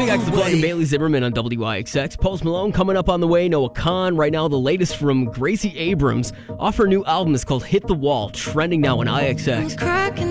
Big X, the Plug, and Bailey Zimmerman on WIXX. Post Malone coming up on the way. Noah Kahan. Right now, the latest from Gracie Abrams. Off her new album is called Hit the Wall, trending now on IXX.